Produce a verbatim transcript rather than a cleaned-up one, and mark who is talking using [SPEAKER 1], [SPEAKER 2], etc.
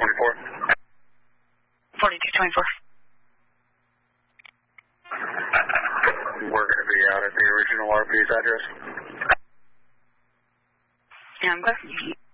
[SPEAKER 1] twenty-four.
[SPEAKER 2] forty-two twenty-four.
[SPEAKER 1] We're going to be out at the original R P's address.
[SPEAKER 2] Yeah, I'm glad.